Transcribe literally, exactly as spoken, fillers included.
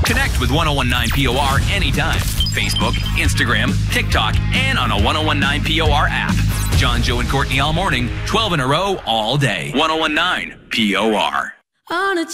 Connect with ten nineteen P O R anytime. Facebook, Instagram, TikTok, and on a ten nineteen P O R app. John, Joe, and Courtney all morning, twelve in a row all day. ten nineteen P O R. On a